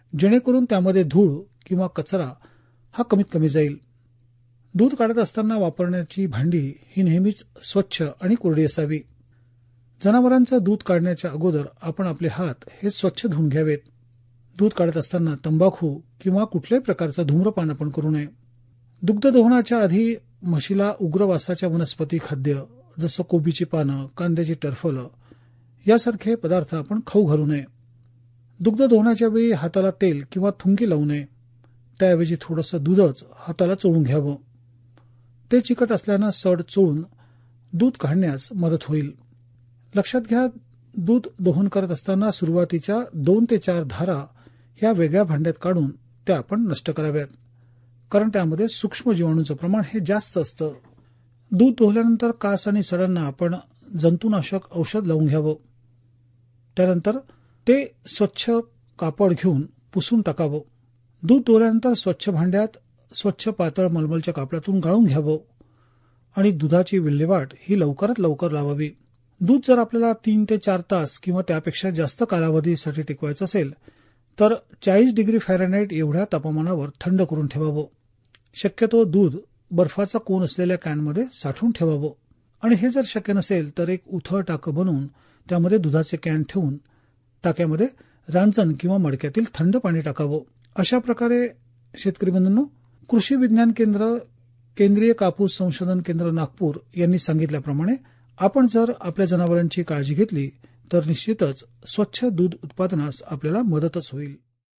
जेणेकरून त्यामध्ये धूळ किंवा कचरा हा कमीत कमी जाईल. दूध काढत असताना वापरण्याची भांडी ही नेहमीच स्वच्छ आणि कोरडी असावी. जनावरांचं दूध काढण्याच्या अगोदर आपण आपले हात हे स्वच्छ धुवून घ्यावेत. दूध काढत असताना तंबाखू किंवा कुठल्याही प्रकारचं धूम्रपान आपण करू नये. दुग्ध दोहनाच्या आधी म्हशीला उग्र वासाच्या वनस्पती खाद्य जसं कोबीची पानं, कांद्याची टरफलं यासारखे पदार्थ आपण खाऊ घालू नये. दुग्ध दोहनाच्या वेळी हाताला तेल किंवा थुंकी लावू नये. त्याऐवजी थोडंसं दूधच हाताला चोळून घ्यावं. ते चिकट असल्यानं सड चोळून दूध काढण्यास मदत होईल. लक्षात घ्या, दूध दोहन करत असताना सुरुवातीच्या 2 ते 4 धारा ह्या वेगळ्या भांड्यात काढून त्या आपण नष्ट कराव्यात, कारण त्यामध्ये सूक्ष्म जीवाणूचं प्रमाण हे जास्त असतं. दूध दोहल्यानंतर कास आणि सडांना आपण जंतुनाशक औषध लावून घ्यावं. त्यानंतर ते स्वच्छ कापड घेऊन पुसून टाकावं. दूध दोहल्यानंतर स्वच्छ भांड्यात स्वच्छ पातळ मलमलच्या कापडातून गाळून घ्यावं आणि दुधाची विल्हेवाट ही लवकरात लवकर लावावी. दूध जर आपल्याला 3 ते 4 तास किंवा त्यापेक्षा जास्त कालावधीसाठी टिकवायचं असेल तर 40 डिग्री फॅरनहाईट एवढ्या तापमानावर थंड करून ठेवावं. शक्यतो दूध बर्फाचा कोन असलेल्या कॅनमध्ये साठवून ठेवावं आणि हे जर शक्य नसेल तर एक उथळ टाकं बनवून त्यामध्ये दुधाचे कॅन ठेवून टाक्यामध्ये रांजण किंवा मडक्यातील थंड पाणी टाकावं. अशा प्रकारे शेतकरी बंधूंनो, कृषी विज्ञान केंद्र, केंद्रीय कापूस संशोधन केंद्र नागपूर यांनी सांगितल्याप्रमाणे आपण जर आपल्या जनावरांची काळजी घेतली तर निश्चितच स्वच्छ दूध उत्पादनास आपल्याला मदतच होईल.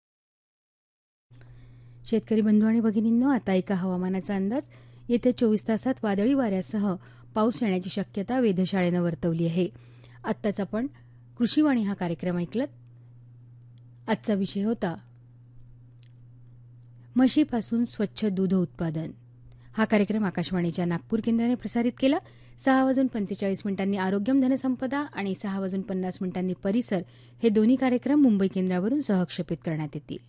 शेतकरी बंधू आणि भगिनींनो, आता ऐका हवामानाचा अंदाज. येत्या 24 तासात वादळी वाऱ्यासह पाऊस येण्याची शक्यता वेधशाळेनं वर्तवली आहे. आत्ताच आपण कृषीवाणी हा कार्यक्रम ऐकलात. आजचा विषय होता म्हशीपासून स्वच्छ दूध उत्पादन. हा कार्यक्रम आकाशवाणीच्या नागपूर केंद्राने प्रसारित केला. 6:45 आरोग्यम धनसंपदा आणि 6:50 परिसर हे दोन्ही कार्यक्रम मुंबई केंद्रावरून सहक्षेपित करण्यात येतील.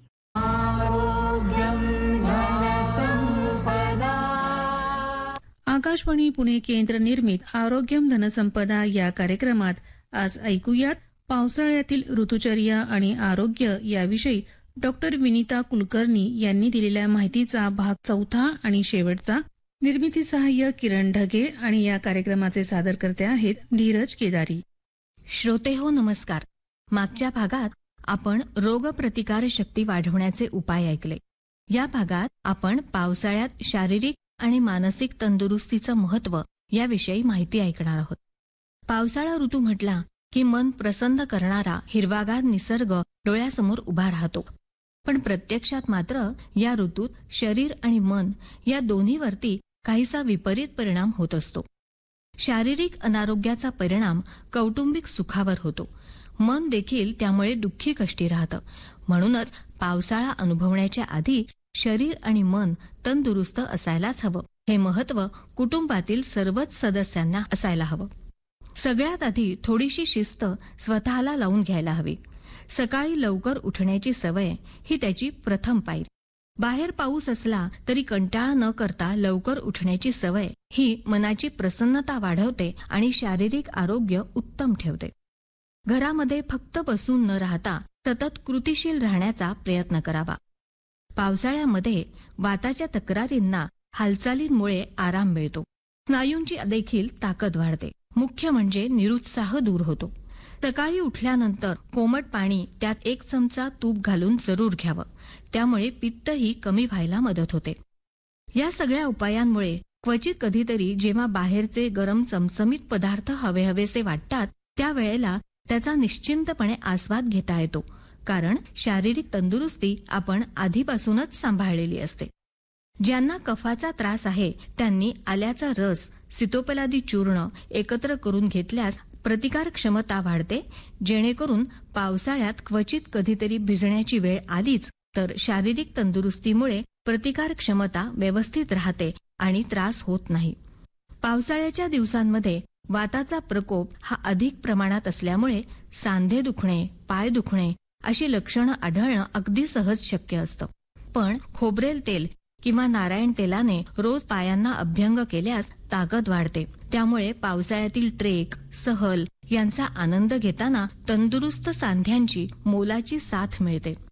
आकाशवाणी पुणे केंद्र निर्मित आरोग्यम धनसंपदा या कार्यक्रमात आज ऐकूयात पावसाळ्यातील ऋतुचर्या आणि आरोग्य याविषयी डॉक्टर विनीता कुलकर्णी यांनी दिलेल्या माहितीचा भाग 4 आणि शेवटचा. निर्मिती सहाय्य किरण ढगे आणि या कार्यक्रमाचे सादरकर्ते आहेत धीरज केदारी. श्रोतेहो नमस्कार. मागच्या भागात आपण रोगप्रतिकार शक्ती वाढवण्याचे उपाय ऐकले. या भागात आपण पावसाळ्यात शारीरिक आणि मानसिक तंदुरुस्तीचं महत्त्व याविषयी माहिती ऐकणार आहोत. पावसाळा ऋतू म्हटला की मन प्रसन्न करणारा हिरवागार निसर्ग डोळ्यासमोर उभा राहतो. पण प्रत्यक्षात मात्र या ऋतूत शरीर आणि मन या दोन्हीवरती काहीसा विपरीत परिणाम होत असतो. शारीरिक अनारोग्याचा परिणाम कौटुंबिक सुखावर होतो. मन देखील त्यामुळे दुःखी कष्टी राहतं. म्हणूनच पावसाळा अनुभवण्याच्या आधी शरीर आणि मन तंदुरुस्त असायलाच हवं. हे महत्त्व कुटुंबातील सर्वच सदस्यांना असायला हवं. सगळ्यात आधी थोडीशी शिस्त स्वतःला लावून घ्यायला हवी. सकाळी लवकर उठण्याची सवय ही त्याची प्रथम पायरी. बाहेर पाऊस असला तरी कंटाळा न करता लवकर उठण्याची सवय ही मनाची प्रसन्नता वाढवते आणि शारीरिक आरोग्य उत्तम ठेवते. घरामध्ये फक्त बसून न राहता सतत कृतिशील राहण्याचा प्रयत्न करावा. पावसाळ्यामध्ये वाताच्या तक्रारींना हालचालींमुळे आराम मिळतो. स्नायूंची देखील ताकद वाढते. मुख्य म्हणजे निरुत्साह दूर होतो. सकाळी उठल्यानंतर कोमट पाणी त्यात 1 चमचा तूप घालून जरूर घ्यावं. त्यामुळे पित्तही कमी व्हायला मदत होते. या सगळ्या उपायांमुळे क्वचित कधीतरी जेव्हा बाहेरचे गरम चमचमीत पदार्थ हवेहवेसे वाटतात त्यावेळेला त्याचा निश्चिंतपणे आस्वाद घेता येतो. कारण शारीरिक तंदुरुस्ती आपण आधीपासूनच सांभाळलेली असते. ज्यांना कफाचा त्रास आहे त्यांनी आल्याचा रस, सीतोपलादी चूर्ण एकत्र करून घेतल्यास प्रतिकार क्षमता वाढते. जेणेकरून पावसाळ्यात क्वचित कधीतरी भिजण्याची वेळ आलीच तर शारीरिक तंदुरुस्तीमुळे प्रतिकार क्षमता व्यवस्थित राहते आणि त्रास होत नाही. पावसाळ्याच्या दिवसांमध्ये वाताचा प्रकोप हा अधिक प्रमाणात असल्यामुळे सांधे दुखणे, पाय दुखणे अशी लक्षणं आढळणं अगदी सहज शक्य असतं. पण खोबरेल तेल किंवा नारायण तेलाने रोज पायांना अभ्यंग केल्यास ताकद वाढते. त्यामुळे पावसाळ्यातील ट्रेक, सहल यांचा आनंद घेताना तंदुरुस्त सांध्यांची मोलाची साथ मिळते.